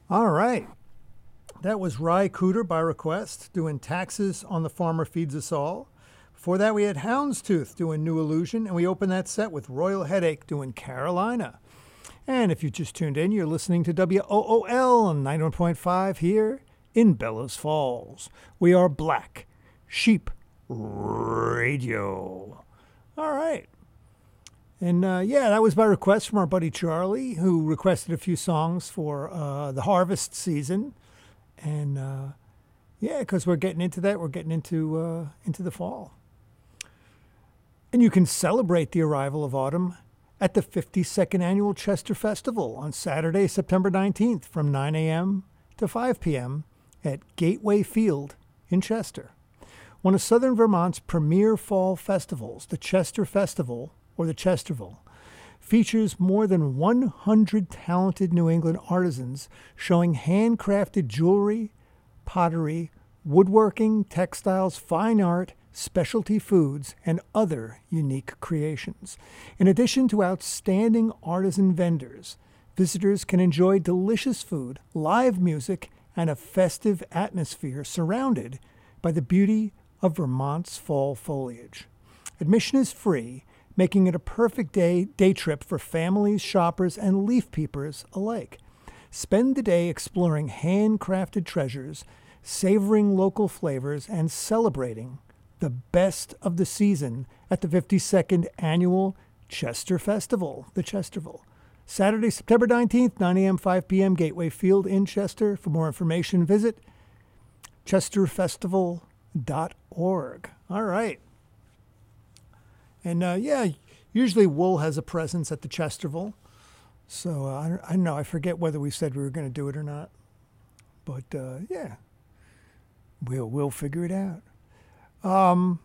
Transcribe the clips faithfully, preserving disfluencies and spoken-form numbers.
All right. That was Rye Cooter by request doing Taxes on the Farmer Feeds Us All. Before that, we had Houndstooth doing New Illusion, and we opened that set with Royal Headache doing Carolina. And if you just tuned in, you're listening to W O O L on ninety-one point five here in Bellows Falls. We are Black Sheep Radio. All right. And uh, yeah, that was by request from our buddy Charlie, who requested a few songs for uh, the harvest season. And uh, yeah, because we're getting into that, we're getting into uh, into the fall. And you can celebrate the arrival of autumn at the fifty-second Annual Chester Festival on Saturday, September nineteenth from nine a.m. to five p.m. at Gateway Field in Chester. One of Southern Vermont's premier fall festivals, the Chester Festival, or the Chesterville, features more than one hundred talented New England artisans showing handcrafted jewelry, pottery, woodworking, textiles, fine art, specialty foods, and other unique creations. In addition to outstanding artisan vendors, visitors can enjoy delicious food, live music, and a festive atmosphere surrounded by the beauty of Vermont's fall foliage. Admission is free, making it a perfect day day trip for families, shoppers, and leaf peepers alike. Spend the day exploring handcrafted treasures, savoring local flavors, and celebrating the best of the season at the fifty-second Annual Chester Festival, the Chesterville. Saturday, September nineteenth, nine a.m., five p.m., Gateway Field in Chester. For more information, visit chester festival dot org. All right. And uh, yeah, usually wool has a presence at the Chesterville. So uh, I, don't, I don't know. I forget whether we said we were going to do it or not. But uh, yeah, we'll we'll figure it out. Um,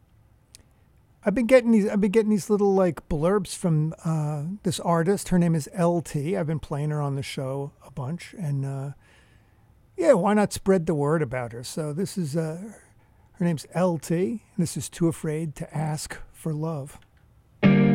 I've been getting these. I've been getting these little like blurbs from uh, this artist. Her name is L T. I've been playing her on the show a bunch, and uh, yeah, why not spread the word about her? So this is uh, her name's L T, and this is Too Afraid to Ask for Love.